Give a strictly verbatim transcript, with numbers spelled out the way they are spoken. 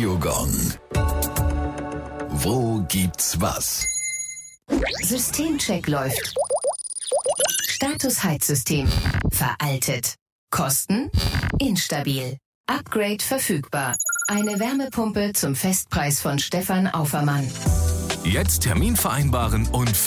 Radiogong. Wo gibt's was? Systemcheck läuft. Status Heizsystem. Veraltet. Kosten? Instabil. Upgrade verfügbar. Eine Wärmepumpe zum Festpreis von Stefan Aufermann. Jetzt Termin vereinbaren und